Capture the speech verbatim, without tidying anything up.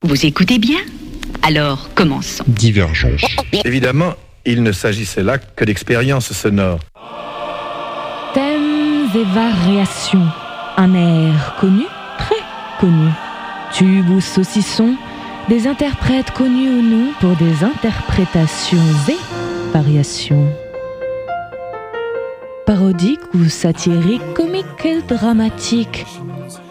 Vous écoutez bien? Alors, commençons. Divergence. Évidemment, il ne s'agissait là que d'expériences sonores. Thèmes et variations. Un air connu, très connu. Tube ou saucisson, des interprètes connus ou non pour des interprétations et variations. Parodique ou satirique, comique et dramatique.